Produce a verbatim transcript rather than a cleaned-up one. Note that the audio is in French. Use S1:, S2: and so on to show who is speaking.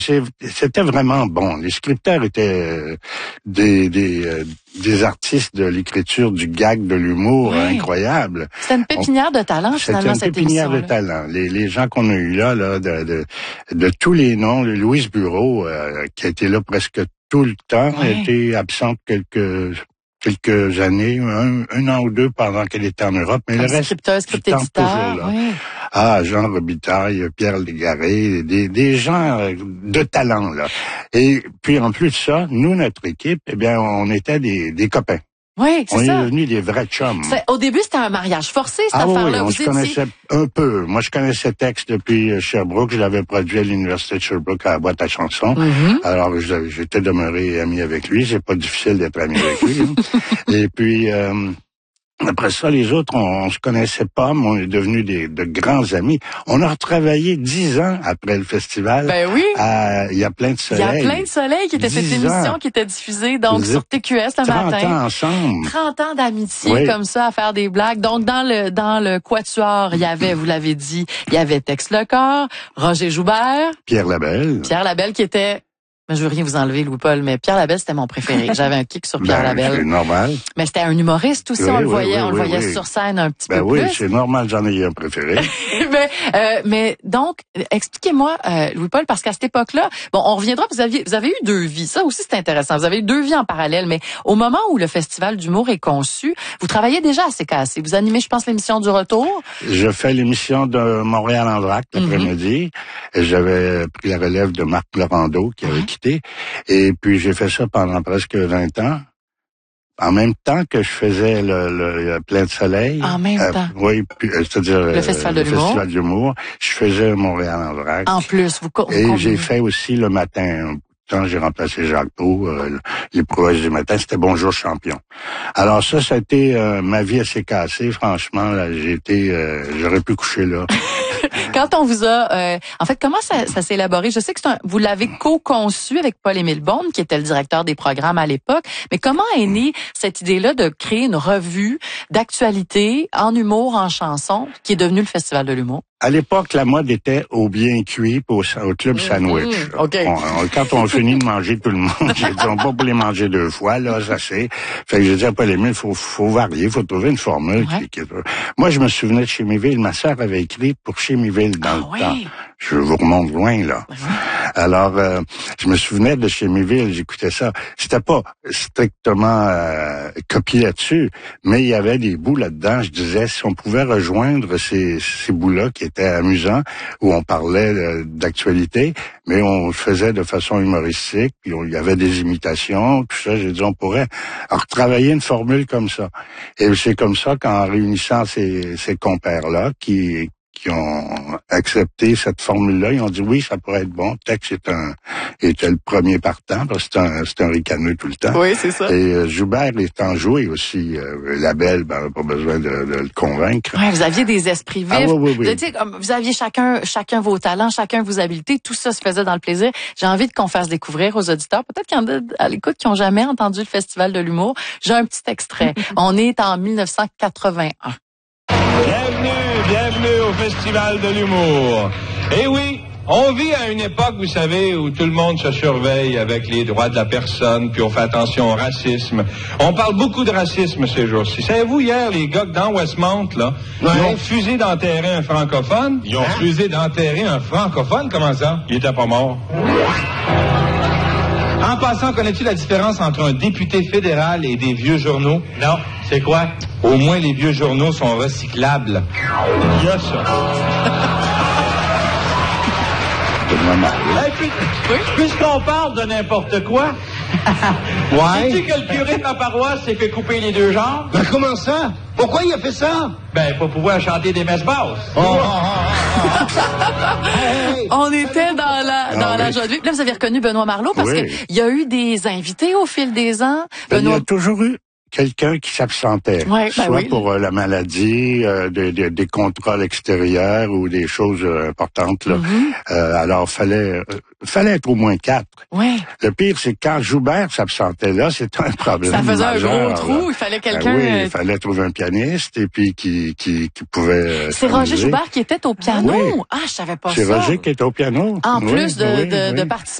S1: C'était vraiment bon. Les scripteurs étaient des des euh, des artistes de l'écriture, du gag, de l'humour, oui. incroyable.
S2: C'était une pépinière on, de talent, finalement, cette émission.
S1: C'était une pépinière de talent. Les, les gens qu'on a eu là, là, de, de, de tous les noms, Louise Bureau, euh, qui a été là presque tout le temps, oui. a été absente quelques quelques années, un, un an ou deux pendant qu'elle était en Europe, mais Comme le reste,
S2: scripteur, scripteur, éditeur, oui.
S1: Ah, Jean Robitaille, Pierre Légaré, des, des gens de talent, là. Et puis, en plus de ça, nous, notre équipe, eh bien, on était des, des copains.
S2: Oui, c'est
S1: on
S2: ça.
S1: On est devenus des vrais chums.
S2: C'est, au début, c'était un mariage forcé, cette
S1: ah,
S2: affaire-là.
S1: Oui, on
S2: Vous
S1: se connaissait un peu. Moi, je connaissais Tex depuis Sherbrooke. Je l'avais produit à l'Université de Sherbrooke à la boîte à chansons. Mm-hmm. Alors, j'étais demeuré ami avec lui. C'est pas difficile d'être ami avec lui. Hein. Et puis... Euh, Après ça, les autres, on, on se connaissait pas, mais on est devenus des, de grands amis. On a retravaillé dix ans après le festival.
S2: Ben oui.
S1: Il y a plein de soleil.
S2: Il y a plein de soleil qui était cette émission
S1: ans.
S2: qui était diffusée donc
S1: Vous
S2: sur T Q S le matin.
S1: trente ans ensemble.
S2: trente ans d'amitié
S1: oui.
S2: comme ça à faire des blagues. Donc dans le dans le quatuor, il y avait, vous l'avez dit, il y avait Tex Lecor, Roger Joubert,
S1: Pierre Labelle.
S2: Pierre Labelle qui était Je veux rien vous enlever, Louis-Paul, mais Pierre Labelle, c'était mon préféré. J'avais un kick sur Pierre
S1: ben,
S2: Labelle.
S1: C'est normal.
S2: Mais c'était un humoriste aussi,
S1: oui,
S2: on le
S1: oui,
S2: voyait,
S1: oui,
S2: on
S1: oui,
S2: le voyait
S1: oui.
S2: sur scène un petit
S1: ben
S2: peu
S1: oui,
S2: plus.
S1: Oui, c'est normal, j'en ai un préféré.
S2: mais, euh, mais donc, expliquez-moi, euh, Louis-Paul, parce qu'à cette époque-là, bon, on reviendra, vous aviez, vous avez eu deux vies. Ça aussi, c'est intéressant. Vous avez eu deux vies en parallèle, mais au moment où le Festival d'humour est conçu, vous travaillez déjà à C K C. Vous animez, je pense, l'émission du retour.
S1: Je fais l'émission de Montréal en vrac l'après-midi. Mm-hmm. J'avais pris la relève de Marc Laurando, qui avait mm-hmm. quitté. Et puis, j'ai fait ça pendant presque vingt ans. En même temps que je faisais le, le, le plein de soleil.
S2: En même
S1: euh,
S2: temps.
S1: Oui, puis, c'est-à-dire
S2: le
S1: euh,
S2: Festival de
S1: le
S2: l'humour.
S1: Festival d'humour. Je faisais Montréal en vrac.
S2: En plus, vous co-
S1: Et
S2: vous
S1: j'ai fait aussi le matin. Quand j'ai remplacé Jacques Pau, euh, les prouesses du matin, c'était Bonjour Champion. Alors ça, ça a été euh, ma vie assez cassée. Franchement, là, j'ai été, euh, j'aurais pu coucher là.
S2: Quand on vous a, euh, en fait, comment ça, ça s'est élaboré? Je sais que c'est un, vous l'avez co-conçu avec Paul-Émile Beaune, qui était le directeur des programmes à l'époque. Mais comment est née cette idée-là de créer une revue d'actualité en humour, en chanson, qui est devenue le Festival de l'humour?
S1: À l'époque, la mode était au bien cuit au, au club sandwich.
S2: Mmh, okay.
S1: on, on, quand on finit de manger tout le monde, j'ai dit, on va pas les manger deux fois, là, ça c'est. Fait que j'ai dit à Paul-Émile, faut, faut varier, faut trouver une formule.
S2: Ouais.
S1: Qui, qui... Moi, je me souvenais de Chémiville. Ma sœur avait écrit pour Chémiville dans
S2: ah,
S1: le
S2: oui.
S1: temps. Je vous remonte loin, là.
S2: Oui.
S1: Alors, euh, je me souvenais de Chémiville, j'écoutais ça. C'était pas strictement euh, copié là-dessus, mais il y avait des bouts là-dedans. Je disais, si on pouvait rejoindre ces, ces bouts-là qui étaient amusants, où on parlait euh, d'actualité, mais on le faisait de façon humoristique, puis il y avait des imitations, tout ça, j'ai dit, on pourrait retravailler une formule comme ça. Et c'est comme ça qu'en réunissant ces, ces compères-là, qui qui ont accepté cette formule-là. Ils ont dit oui, ça pourrait être bon. Tex est un, était le premier partant, parce que c'est un, c'est un ricaneux tout le temps.
S2: Oui, c'est ça.
S1: Et euh, Joubert est enjoué aussi. Euh, Labelle, ben, pas besoin de, de le convaincre.
S2: Ouais, vous aviez des esprits vifs.
S1: Ah, oui, oui, oui.
S2: Vous, étiez, vous aviez chacun, chacun vos talents, chacun vos habiletés. Tout ça se faisait dans le plaisir. J'ai envie de qu'on fasse découvrir aux auditeurs, peut-être qu'il y en a à l'écoute qui n'ont jamais entendu le Festival de l'humour. J'ai un petit extrait. On est en dix-neuf cent quatre-vingt-un.
S3: Bienvenue, bienvenue au Festival de l'humour. Eh oui, on vit à une époque, vous savez, où tout le monde se surveille avec les droits de la personne, puis on fait attention au racisme. On parle beaucoup de racisme ces jours-ci. Savez-vous, hier, les gars dans Westmount, là, ouais. ils ont refusé d'enterrer un francophone. Ils ont hein? refusé d'enterrer un francophone, comment ça? Il était pas mort. En passant, connais-tu la différence entre un député fédéral et des vieux journaux? Non. C'est quoi? Au moins, les vieux journaux sont recyclables. Il y a ça. Hey, puis, oui? Puisqu'on parle de n'importe quoi, ouais. Sais-tu que le curé de ma paroisse s'est fait couper les deux jambes? Ben, comment ça? Pourquoi il a fait ça? Ben, pour pouvoir chanter des messes basses. Oh, oh, oh, oh.
S2: Hey. On était dans la, dans ah, la oui. joie de vivre. Là, vous avez reconnu Benoît Marleau parce oui. qu'il y a eu des invités au fil des ans.
S1: Ben,
S2: Benoît...
S1: Il y a toujours eu quelqu'un qui s'absentait,
S2: Ouais, ben
S1: soit
S2: oui.
S1: pour euh, la maladie, euh, de, de, des contrôles extérieurs ou des choses euh, importantes. Là.
S2: Mm-hmm.
S1: Euh, alors, fallait euh, fallait être au moins quatre.
S2: Ouais.
S1: Le pire, c'est que quand Joubert s'absentait là, c'était un problème
S2: Ça faisait
S1: majeur,
S2: un gros
S1: là.
S2: trou. Il fallait quelqu'un.
S1: Ben oui,
S2: euh,
S1: il fallait trouver un pianiste et puis qui qui, qui pouvait. Euh,
S2: C'est Roger
S1: s'amuser.
S2: Joubert qui était au piano.
S1: Oui.
S2: Ah, je savais pas
S1: C'est
S2: ça.
S1: Roger qui était au piano.
S2: En
S1: Oui,
S2: plus de,
S1: oui,
S2: de,
S1: oui.
S2: de participer